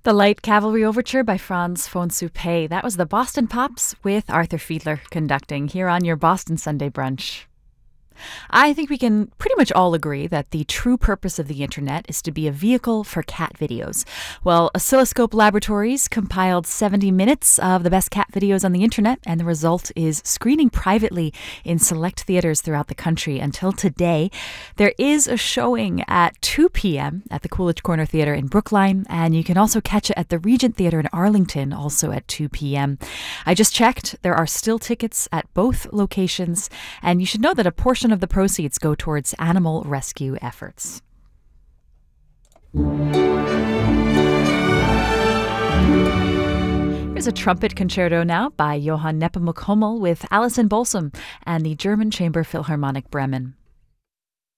The Light Cavalry Overture by Franz von Suppé. That was the Boston Pops with Arthur Fiedler conducting here on your Boston Sunday Brunch. I think we can pretty much all agree that the true purpose of the internet is to be a vehicle for cat videos. Well, Oscilloscope Laboratories compiled 70 minutes of the best cat videos on the internet, and the result is screening privately in select theaters throughout the country until today. There is a showing at 2 p.m. at the Coolidge Corner Theatre in Brookline, and you can also catch it at the Regent Theatre in Arlington, also at 2 p.m. I just checked. There are still tickets at both locations, and you should know that a portion of the proceeds go towards animal rescue efforts. Here's a trumpet concerto now by Johann Nepomuk Hummel with Alison Bolsom and the German Chamber Philharmonic Bremen.